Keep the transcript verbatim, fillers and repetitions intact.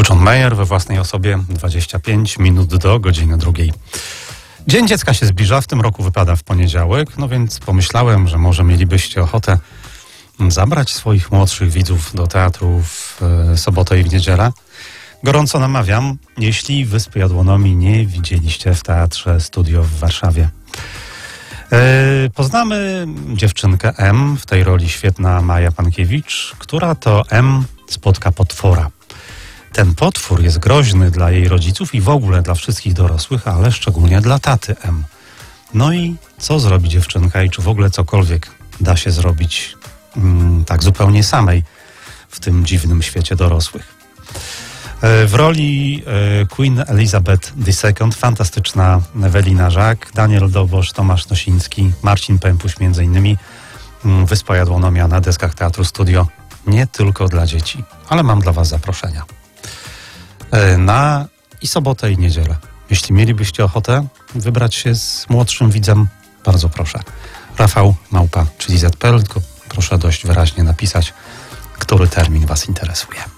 John Mayer we własnej osobie, dwadzieścia pięć minut do godziny drugiej. Dzień Dziecka się zbliża, w tym roku wypada w poniedziałek, no więc pomyślałem, że może mielibyście ochotę zabrać swoich młodszych widzów do teatru w e, sobotę i w niedzielę. Gorąco namawiam, jeśli Wyspy Jadłonomii nie widzieliście w Teatrze Studio w Warszawie. E, poznamy dziewczynkę M, w tej roli świetna Maja Pankiewicz, która to M spotka potwora. Ten potwór jest groźny dla jej rodziców i w ogóle dla wszystkich dorosłych, ale szczególnie dla taty M. No i co zrobi dziewczynka i czy w ogóle cokolwiek da się zrobić mm, tak zupełnie samej w tym dziwnym świecie dorosłych. W roli Queen Elizabeth the Second fantastyczna Ewelina Żak, Daniel Dobosz, Tomasz Nosiński, Marcin Pępuś między innymi. Wyspa Jadłonomia na deskach Teatru Studio nie tylko dla dzieci, ale mam dla was zaproszenia na i sobotę i niedzielę. Jeśli mielibyście ochotę wybrać się z młodszym widzem, bardzo proszę. Rafał Małpa, czyli Z P L, tylko proszę dość wyraźnie napisać, który termin was interesuje.